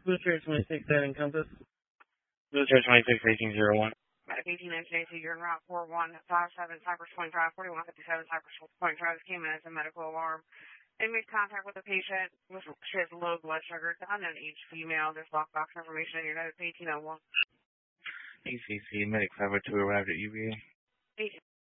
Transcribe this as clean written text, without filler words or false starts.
Booster 26 at Encompass. Booster 26, 1801. Medic 1892, you're in Route 4157, Cypress Point Drive, 4157, Cypress Point Drive. This came in as a medical alarm. They made contact with the patient. She has low blood sugar. It's unknown age female. There's lockbox information in your notes, 1801. ACC, Medic 502 arrived at UVA.